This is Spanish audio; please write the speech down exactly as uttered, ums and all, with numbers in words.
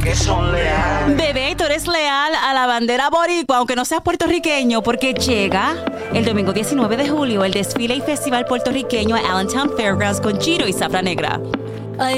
que son leales. Bebé, tú eres leal a la bandera boricua, aunque no seas puertorriqueño, porque llega el domingo diecinueve de julio el desfile y festival puertorriqueño a Allentown Fairgrounds con Chiro y Zafra Negra.